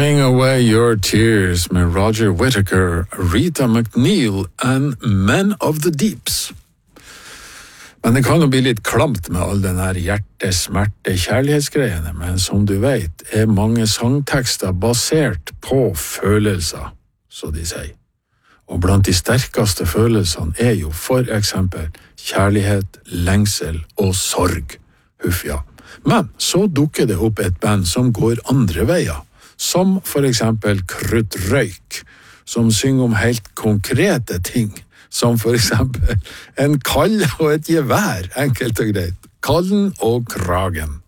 Washing Away Your Tears med Roger Whittaker, Rita McNeil and Men of the Deeps. Men det kan jo bli litt klamt med all den her hjerte-smerte-kjærlighetsgreiene, men som du vet, mange sangtekster basert på følelser, så de sier. Og blant de sterkeste følelsene jo for eksempel kjærlighet, lengsel og sorg. Huff, ja. Men så dukker det opp et band som går andre veier, som for eksempel Krutt Røyk, som synger om helt konkrete ting, som for eksempel en kall og et gevær, enkelt og greit. Kallen og kragen.